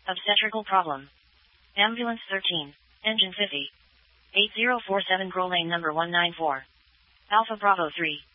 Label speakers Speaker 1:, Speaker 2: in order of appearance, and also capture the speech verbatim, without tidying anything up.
Speaker 1: Obstetrical problem. Ambulance thirteen. Engine fifty. eight zero four seven Grow Lane number one nine four. Alpha Bravo three.